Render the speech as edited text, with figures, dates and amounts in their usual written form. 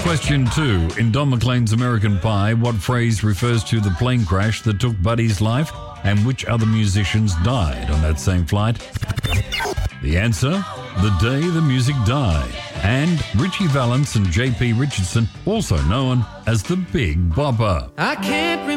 Question 2. In Don McLean's American Pie, what phrase refers to the plane crash that took Buddy's life, and which other musicians died on that same flight? The answer, the day the music died. And Richie Valens and J.P. Richardson, also known as the Big Bopper. I can't